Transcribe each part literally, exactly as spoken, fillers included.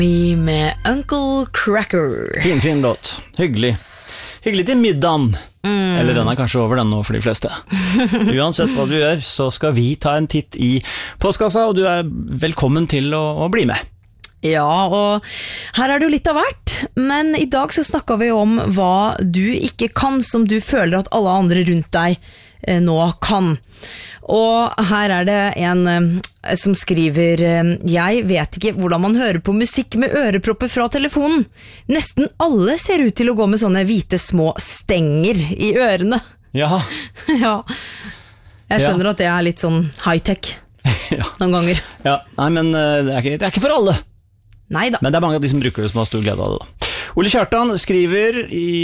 Vi med Uncle Cracker. Fin, fin låt. Hyggelig. Hyggelig til middagen. Mm. Eller den er kanskje over den nå for de fleste. Uansett hva du gjør, så skal vi ta en titt i postkassa, og du er velkommen til å, å bli med. Ja, og her er det jo litt av hvert, men i dag så snakker vi om hva du ikke kan, som du føler at alle andre rundt deg eh, nå kan. Og her er det en eh, som skriver eh, Jeg vet ikke hvordan man hører på musikk med ørepropper fra telefonen. Nesten alle ser ut til å gå med sånne hvite små stenger i ørene. Ja. Ja. Jeg skjønner Ja. at det er litt sånn high-tech Ja. noen ganger. Ja, nei, men eh, det er ikke, det er ikke for alle. Neida. Men det er mange av de som bruker det som har stor glede av det da. Ole Kjartan skriver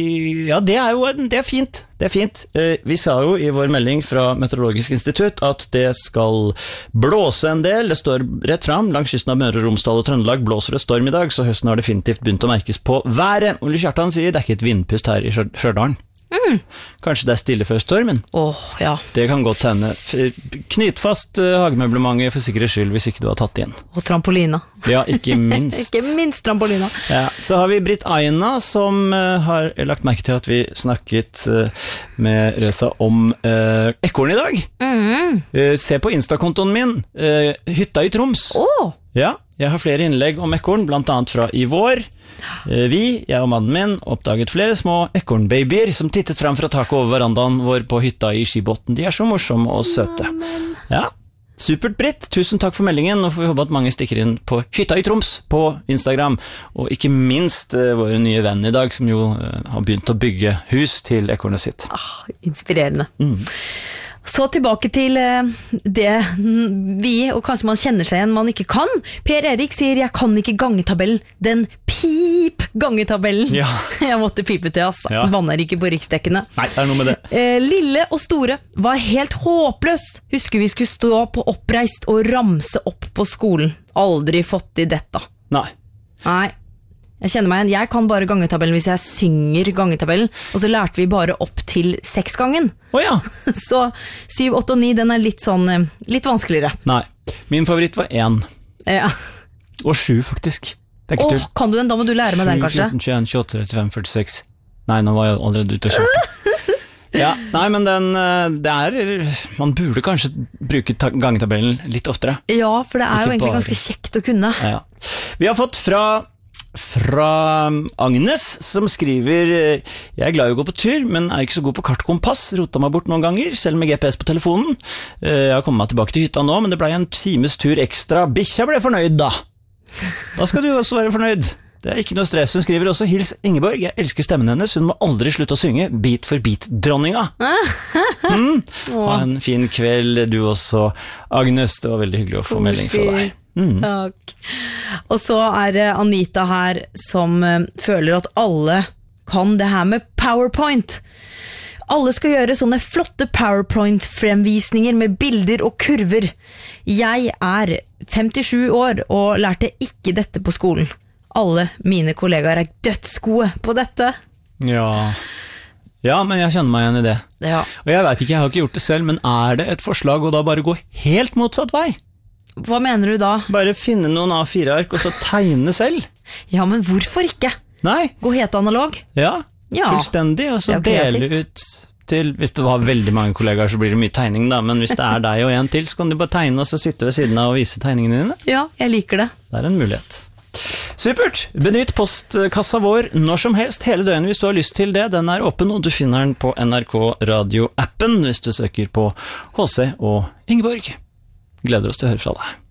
i, Ja, det er jo det er fint, det er fint. eh, Vi sa jo i vår melding fra Meteorologisk institutt at det skal blåse en del. Det står rett fram, langs kysten av Møre og Romsdal og Trøndelag blåser det storm i dag, så høsten har definitivt begynt å merkes på været. Ole Kjartan sier det er ikke et vindpust her i Stjør- Stjørdalen. Mm. Kanskje det er stille før stormen. Åh, ja. Det kan godt hende. Knyt fast uh, hagemøblementet for sikkerhets skyld hvis ikke du har tatt det inn. Og trampolina. Ja, ikke minst. Ikke minst trampolina. Ja, så har vi Britt Aina som uh, har lagt merke til at vi snakket uh, med Reza om uh, ekorn i dag. Mm. Uh, se på Insta-kontoen min, uh, Hytta i Troms. Åh! Ja, jeg har flere innlegg om ekorn, blant annet fra i vår. Uh, vi, jeg og mannen min, oppdaget flere små ekornbabyer som tittet frem fra taket over verandaen vår på hytta i Skibotn. De er så morsomme og søte. Ja, supert, Britt. Tusen takk for meldingen. Nå får vi håpe at mange stikker inn på Hytta i Troms på Instagram. Og ikke minst uh, våre nye venn i dag, som jo uh, har begynt å bygge hus til ekornet sitt. Ah, inspirerende. Mm. Så tilbake til eh, det vi, og kanskje man kjenner seg igjen, man ikke kan. Per Erik sier, jeg kan ikke gangetabellen. Den pip gangetabellen. Ja. Jeg måtte pipe til, ass. Ja. Vanner ikke på riksdekkene. Nei, det er noe med det. Eh, lille og store var helt håpløst. Husker vi skulle stå på oppreist og ramse opp på skolen. Aldri fått i dette. Nei. Nei. Jeg kjenner meg igjen, jeg kan bare gangetabellen hvis jeg synger gangetabellen, og så lærte vi bare opp til seksgangen. Åja. Så syv, åtte og ni, den er litt sånn, eh, litt vanskeligere. Nei. Min favoritt var én. Ja. Og sju, faktisk. Det er ikke Åh, tull. kan du den? Da må du lære meg den, kanskje. sju, fjorten, tjueen, tjueåtte, trettifem, førtiseks. Nei, nå var jeg allerede ute og kjørte. Ja, nei, men den, det er, man burde kanskje bruke ta- gangetabellen litt oftere. Ja, for det er Ikke jo egentlig bare. ganske kjekt å kunne. Ja. Vi har fått fra, fra Agnes, som skriver Jeg er glad i å gå på tur, men er ikke så god på kart og kompass. Rota meg bort noen ganger, selv med G P S på telefonen. Jeg har kommet meg tilbake til hytta nå, men det ble en times tur ekstra. Bikkja ble fornøyd da. Da skal du også være fornøyd. Det er ikke noe stress. Hun skriver også, hils Ingeborg, jeg elsker stemmen hennes, hun må aldri slutte å synge Bit for bit dronninga. Mm. Ha en fin kveld du også, Agnes. Det var veldig hyggelig å få melding fra deg. Mm. Takk. Og så er det Anita her som uh, føler at alle kan det her med PowerPoint. Alle skal gjøre sånne flotte PowerPoint-fremvisninger med bilder og kurver. Jeg er femtisju år og lærte ikke dette på skolen. Alle mine kollegaer er dødsgode på dette. Ja. Ja, men jeg kjenner meg igjen i det. Ja. Og jeg vet ikke, jeg har ikke gjort det selv, men er det et forslag å da bare gå helt motsatt vei? Hva mener du da? Bare finne noen A fire ark og så tegne selv? Ja, men hvorfor ikke? Nei, Gå helt analog? ja, Ja. fullstendig, og så Det er jo dele kreativt. ut til, hvis det var veldig mange kollegaer så blir det mye tegning da, men hvis det er deg og en til, så kan du bare tegne og så sitte ved siden av og vise tegningene dine. Ja, jeg liker det. Det er en mulighet. Supert! Benytt postkassa vår når som helst, hele døgnet hvis du har lyst til det. Den er åpen, og du finner den på N R K Radio-appen hvis du søker på H C og Ingeborg. Gleder oss til å høre fra deg.